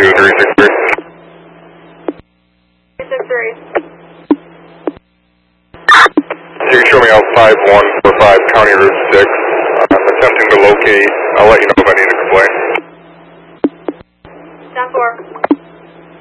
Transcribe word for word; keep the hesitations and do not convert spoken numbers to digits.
to three six three. three six three. You can show me out five one four five County Route six. I'm attempting to locate. I'll let you know if I need to complain. ten four.